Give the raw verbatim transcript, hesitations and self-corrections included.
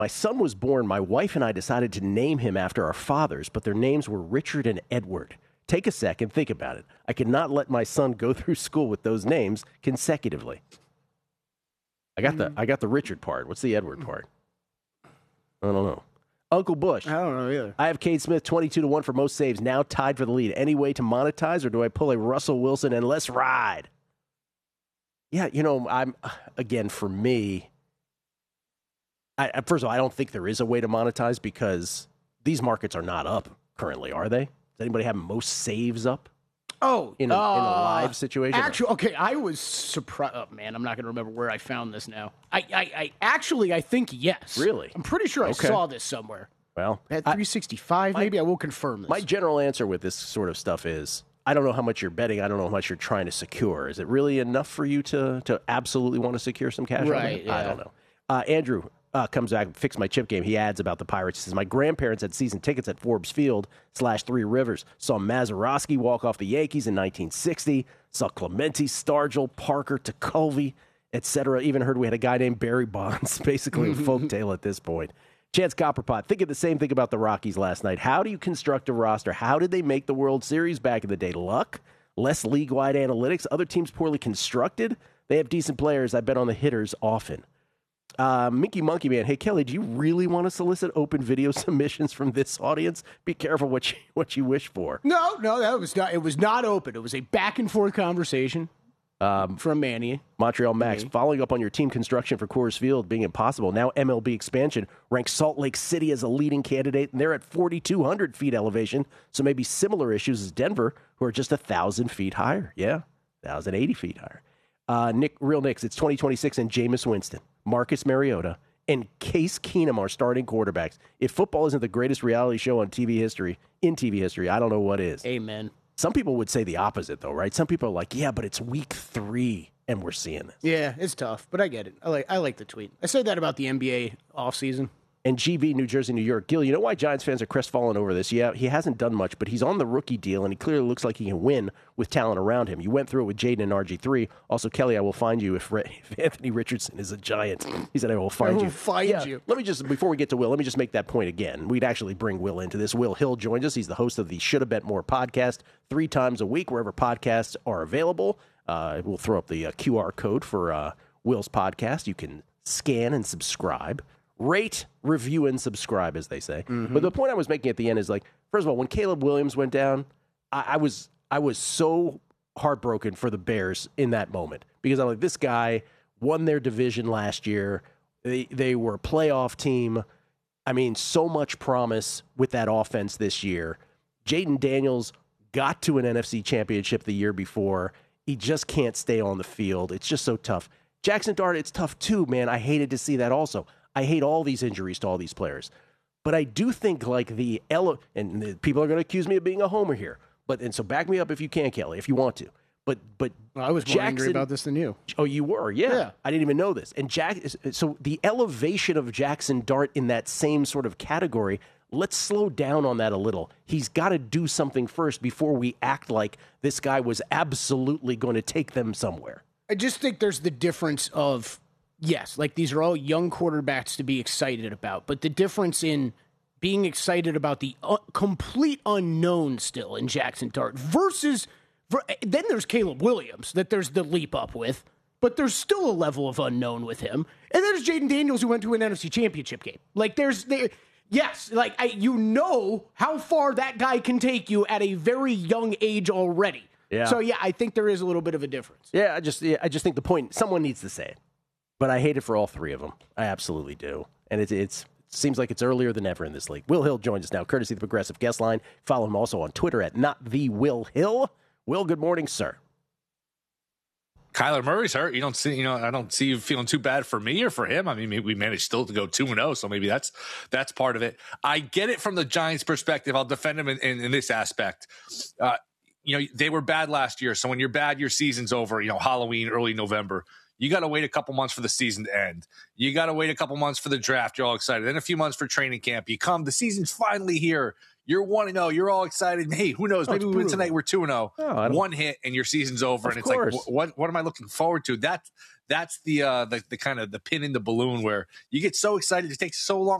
My son was born. My wife and I decided to name him after our fathers, but their names were Richard and Edward. Take a second, think about it. I could not let my son go through school with those names consecutively. I got the I got the Richard part. What's the Edward part? I don't know. Uncle Bush. I don't know either. I have Cade Smith twenty-two to one for most saves, now tied for the lead. Any way to monetize, or do I pull a Russell Wilson and let's ride? Yeah, you know, I'm again for me. I, first of all, I don't think there is a way to monetize because these markets are not up currently, are they? Does anybody have most saves up? Oh, in a, uh, in a live situation? Actually, okay, I was surprised. Oh, man, I'm not going to remember where I found this now. I, I, I actually, I think yes. Really? I'm pretty sure I Okay. saw this somewhere. Well, at three sixty-five, I, maybe I will confirm this. My general answer with this sort of stuff is, I don't know how much you're betting. I don't know how much you're trying to secure. Is it really enough for you to to absolutely want to secure some cash? Right. Yeah. I don't know. Uh, Andrew. Uh, comes back, fix my chip game. He adds about the Pirates. He says, my grandparents had season tickets at Forbes Field slash Three Rivers. Saw Mazeroski walk off the Yankees in nineteen sixty. Saw Clemente, Stargell, Parker, Tekulve, et cetera. Even heard we had a guy named Barry Bonds. Basically a folktale at this point. Chance Copperpot, thinking the same thing about the Rockies last night. How do you construct a roster? How did they make the World Series back in the day? Luck? Less league-wide analytics? Other teams poorly constructed? They have decent players. I bet on the hitters often. Uh, Mickey Monkey Man, hey Kelly, do you really want to solicit open video submissions from this audience? Be careful what you what you wish for. No, no, that was not. It was not open. It was a back and forth conversation um, from Manny. Montreal Max, Manny. Following up on your team construction for Coors Field being impossible. Now M L B expansion ranks Salt Lake City as a leading candidate, and they're at forty-two hundred feet elevation. So maybe similar issues as Denver, who are just a thousand feet higher. Yeah, one thousand eighty feet higher. Uh, Nick, Real Knicks, it's twenty twenty-six, and Jameis Winston, Marcus Mariota, and Case Keenum are starting quarterbacks. If football isn't the greatest reality show on T V history, in T V history, I don't know what is. Amen. Some people would say the opposite, though, right? Some people are like, yeah, but it's week three, and we're seeing this. Yeah, it's tough, but I get it. I like I like the tweet. I said that about the N B A offseason. And G V, New Jersey, New York. Gil, you know why Giants fans are crestfallen over this? Yeah, he hasn't done much, but he's on the rookie deal, and he clearly looks like he can win with talent around him. You went through it with Jaden and R G three. Also, Kelly, I will find you if, if Anthony Richardson is a Giant. He said, I will find I will you. find yeah. you. Let me just, before we get to Will, let me just make that point again. We'd actually bring Will into this. Will Hill joins us. He's the host of the Shoulda Bet More podcast three times a week, wherever podcasts are available. Uh, we'll throw up the uh, Q R code for uh, Will's podcast. You can scan and subscribe. Rate, review, and subscribe, as they say. Mm-hmm. But the point I was making at the end is, like, first of all, when Caleb Williams went down, I, I was I was so heartbroken for the Bears in that moment because I'm like, this guy won their division last year. They they were a playoff team. I mean, so much promise with that offense this year. Jaden Daniels got to an N F C championship the year before. He just can't stay on the field. It's just so tough. Jackson Dart, it's tough too, man. I hated to see that also. I hate all these injuries to all these players. But I do think like the ele- and the people are going to accuse me of being a homer here. But and so back me up if you can, Kelly, if you want to. But but well, I was more Jackson, angry about this than you. Oh, you were, yeah. yeah. I didn't even know this. And Jack, so the elevation of Jackson Dart in that same sort of category. Let's slow down on that a little. He's got to do something first before we act like this guy was absolutely going to take them somewhere. I just think there's the difference of. Yes, like these are all young quarterbacks to be excited about, but the difference in being excited about the uh, complete unknown still in Jackson Dart versus then there's Caleb Williams that there's the leap up with, but there's still a level of unknown with him. And there's Jaden Daniels who went to an N F C championship game. Like there's there, yes, like I, you know how far that guy can take you at a very young age already. Yeah. So yeah, I think there is a little bit of a difference. Yeah, I just yeah, I just think the point someone needs to say it. But I hate it for all three of them. I absolutely do. And it, it's, it seems like it's earlier than ever in this league. Will Hill joins us now, courtesy of the Progressive Guest Line. Follow him also on Twitter at not the Will Hill. Will, good morning, sir. Kyler Murray's hurt. You don't see, you know, I don't see you feeling too bad for me or for him. I mean, we managed still to go two and oh, so maybe that's that's part of it. I get it from the Giants' perspective. I'll defend them in, in, in this aspect. Uh, you know, they were bad last year, so when you're bad, your season's over. You know, Halloween, early November. You got to wait a couple months for the season to end. You got to wait a couple months for the draft. You're all excited. Then a few months for training camp. You come, the season's finally here. You're one and zero. You're all excited. Hey, who knows? Oh, Maybe it's we win brutal. tonight. We're two and zero. Oh, I don't- One hit and your season's over, Of and it's course. like, wh- what what am I looking forward to? That that's the uh the, the kind of the pin in the balloon where you get so excited. It takes so long